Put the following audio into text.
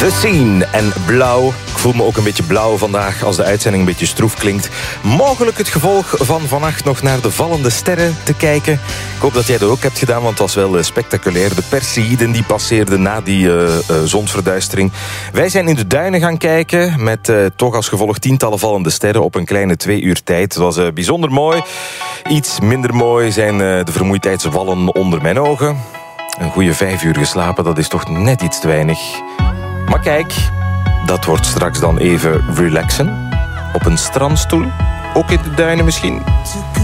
The Scene en Blauw. Ik voel me ook een beetje blauw vandaag als de uitzending een beetje stroef klinkt. Mogelijk het gevolg van vannacht nog naar de vallende sterren te kijken. Ik hoop dat jij dat ook hebt gedaan, want het was wel spectaculair. De Perseïden die passeerden na die zonsverduistering. Wij zijn in de duinen gaan kijken met toch als gevolg tientallen vallende sterren op een kleine 2 uur tijd. Het was bijzonder mooi. Iets minder mooi zijn de vermoeidheidswallen onder mijn ogen. Een goede 5 uur geslapen, dat is toch net iets te weinig. Maar kijk, dat wordt straks dan even relaxen. Op een strandstoel, ook in de duinen misschien.